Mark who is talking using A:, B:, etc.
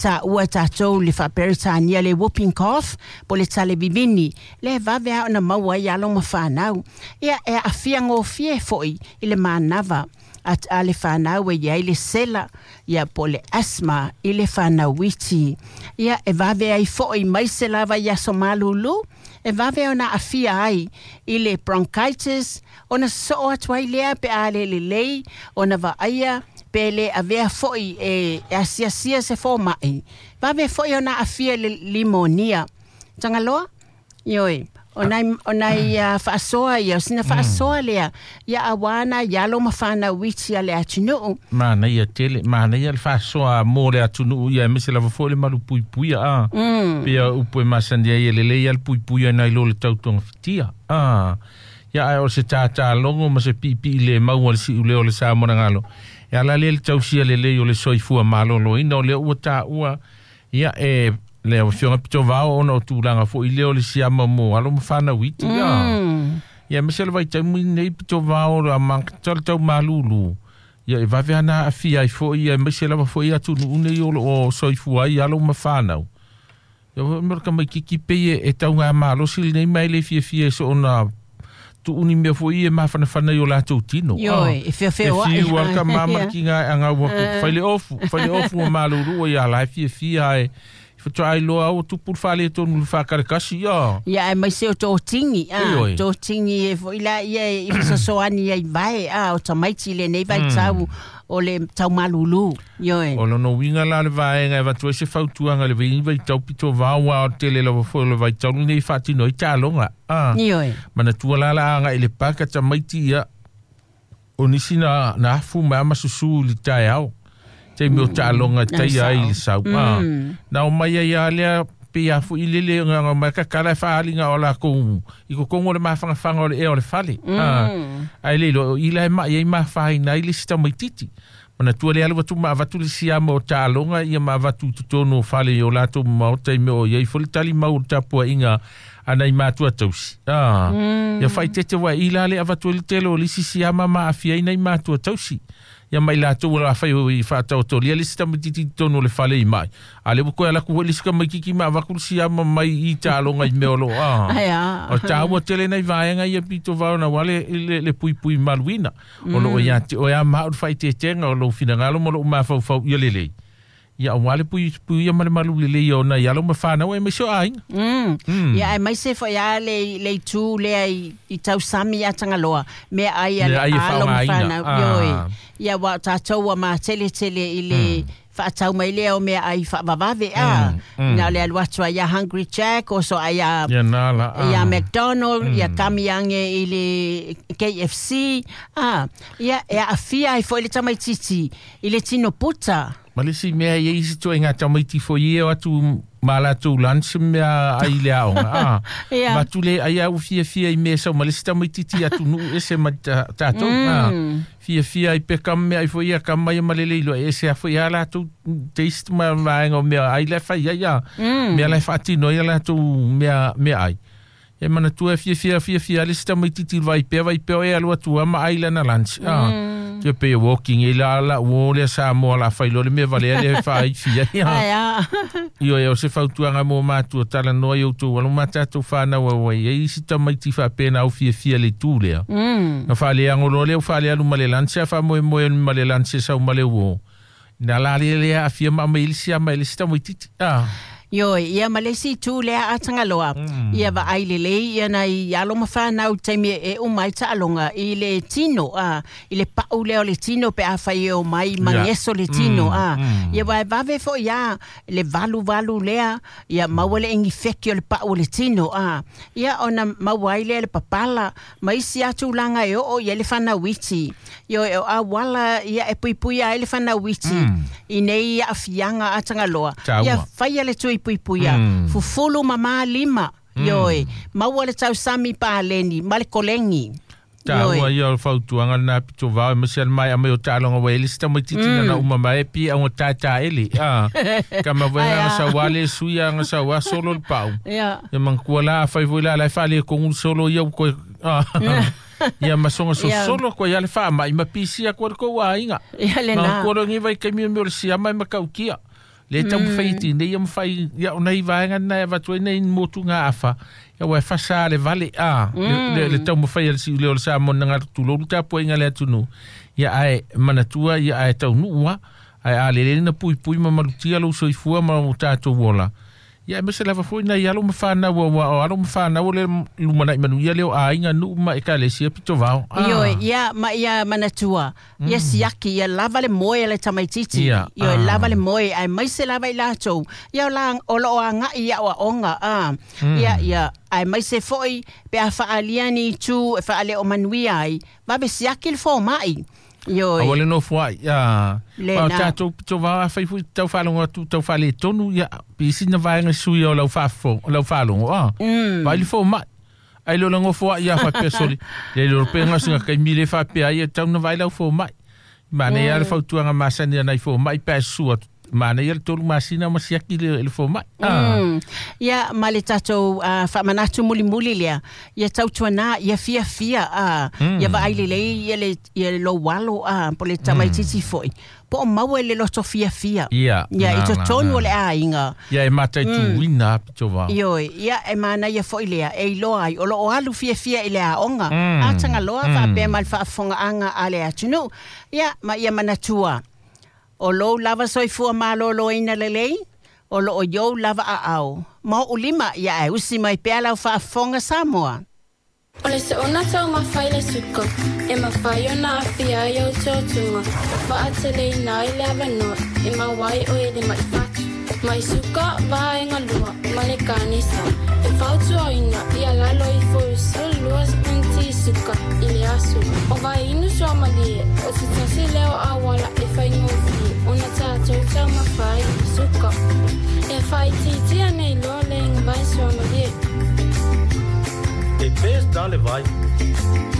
A: ta ua tātou le whaperitania le whooping cough po le tale bibini le vave au na maua i alo ma whanau ia e a fia ngō fie foi i le manava at ale whanau e iai le sela ia po le asma i le whanau witi ia e vave ai foi mai se lava ia so malulu e vave ona a fia ai i le bronchitis ona so atuai lea pe ale le lei ona va aia pele avea foi e asia se fo mai vave foi ona afia le limonia tangaloa yoi onai fa soa ia sina fa soa le ia awana ia lo mafana wichi ale atunu
B: mana ia tele mana ia fa soa mo le atunu ia mesela fo le malu pui a pia upo masandia ia le ia pui na lo le tautonga fitia ia o se tata longo ma se pipi le mau si le le sa mo ngalo ya la le tausia le o le soifua malolo ina le uta ua ia e le o fiona pito vao ona tulanga fo ile o le siama mo alo mfana witi ya mesel vai tamu nei pito vao la mank tau malulu ia e va vena afia fo ia mesel va fo ia tu une o soifua ia alo mfana yo merka mai kiki pe e tau nga malo sil nei mai le fie so ona tu uni me foi e mafana yo la tino
A: yo e fe wa
B: e welcome mama kinga anga wo fale ofu ma lu ya la fi ai fo try lo au tu por fale to no fa karkasi
A: ya e mai se to tingi e foi la e so ani ai vai o tamaiti le nei vai tau o le tau malulu
B: o no winga la le vai nga va tu se fautuanga le vai tau pito va wa tele lo fo le vai tau nei fati no ta longa mana tu la nga ile paka tamaiti ya onisina na fu ma susu li tai au te mi o ta longa tai ai sau na o mai ya le pia fu ile nga ma ka kala fa alinga ola ko iko kongo le mafanga o le fale ai le lo ile ma fa ina ile sta mai titi mana tu le alwa tu ma va tu le sia mo ta longa ia ma va tu tono fale yo la tu ma o te mo ye fu tali ma u ta po inga ana i ma tu tausi ya fa tete wa ile le ava tu le telo le sia ma afia ina i ma tu tausi ya mai la tu la fa yo i fa to le sta mo titi tono le fale i mai ale bu ko ala ku le ska mai ki ma va ku sia ma mai i ta longa i meolo o ta mo tele nei va nga ia pito va na wale le pui malwina o lo ya ma u fa tete nga lo fina ngalo mo lo ma fa yo le ya wale pui ya malu le yo na ya lo ma fa na we me so ai
A: ya mai se fo ya le tu le i tau sami ya tangaloa me ai lo ma fa na yo ya wa ta wa ma tele ile fa tau mai le o me ai fa vave na le alwa ya Hungry Jack o so ya
B: nala
A: ya McDonald ya kamiange ile KFC ya afia i fo ile tamai titi ile tino puta
B: malisi me ye isi to inga tamiti fo ye atu mala tu lunch me ai le au ma tu le ai au fia i me so malisi tamiti ti atu nu ese ma ta to fia i pe kam me ai fo ye kam mai malele lo ese fo ya la tu taste ma ngo me ai le fa ya me la fa ti no ya la tu me ai e mana tu fia le sta mai ti vai pe e alwa tu ma ai la na lunch ke pe walking la wo le sa mo la fa lo le me vale le fa fia yo se fa tu nga mo ma tu tala no yo tu lo ma ta tu fa na we e si ta mai ti fa pe na fia le tu le na fa le ngolo le fa le lu ma le lunch fa mo ma le lunch sa ma le wo na la le a fia ma mai sia ma le sta mai ti
A: yo ia malesi tu le atanga loa ia va ai le ia na ia lo mafa na u taimi e o mai ta longa i le tino i le pa o le tino pe a fa o mai maneso le tino ia va ve fo ia le valu le ia mawale ingi fekio le pa o le tino ia ona mawai le papala mai si atu langa o ia le fana witi yo a wala ia e pui ia le fana witi i nei a fianga atanga loa ia fa ia le tui puia fufulu mama lima yoi mawale tau sami pa leni male kolengi
B: ta wa yo fautuanga na pito va mesel mai ame o talonga we lista mo titina na uma mai pi a tata eli kama vena sa wale suya nga sa wa solo pau ya mankuala fa voila la fa le con solo yo ko ia masonga solo ko ya le fa mai ma pisia ko wa inga
A: ya le na
B: ko ngi vai kemi me sia mai makaukia Le tau mwhaiti, ne ia mwhai, ia o nei vaenga na eva tue nei motu ngā afa. Ia wai whasa le vale le tau mwhai al si leo le sa mona ngā tulo, luta pua inga le atunu. Ia ai manatua, ia ai tau nuua, ai a le na pui ma malutia lo soifua ma o tātou wola. Ia e mese lava foi na ia lo mawhana o alo mawhana o le lumana i manu ia leo a inga nu ma e ka le sia pito vao.
A: Ia manatua. Ia siaki, ia lava le moe le tamaititi. Ia lava le moe, ai maise lava i latou. Ia o lo a nga ia o a onga. Ia ai maise foi pe a whaaliani tu e whaale o manui ai. Vabe siaki le fo mai.
B: Awale no fua ya pa tato pito va fa fu tau falonga tu tau fale tonu ya pisi na vai nga sui o lau falonga vai li fo ma ai lo lango fua ya fa pesoli le lo penga singa kai mile fa pe ai tau na vai lau fo mai mane ya le fa tu nga masani na fo mai pe su mana ia tolu masina masiaki le fo mai
A: ia male tato fa manatu muli lea ia tau tuana ia fia ia va ai le ia lo walo po le tamaititi foi po mau le lo fia ia i to tonu le ainga
B: ia e matai tu wina pitova
A: ia e mana ia foi lea e lo ai o lo alu fia ile a onga atanga loa fa pe mal fa fonga anga ale atunu ia ma ia manatua o lo lava soifua malolo ina lelei, o lo o yo lava a au. Ma ulima ia e usi mai pea lau whaafonga Samoa.
C: O le se ona tau mawhai le suko, e mawhai o na awhia i au tōtunga. Whaatele na i le avanoa, e mawai o e le mai whatu. Mai suka vae ngā lua, ma le kānisa. E whautu o ina, ia lalo i fusa, luas penti suka i le asu. O vai inu sua malie, o se tasi leo awala e whai ngofi. Ona tātou tau mawhai suka. E whai titia nei loa le inga vai sua malie.
D: E pēs dale vai.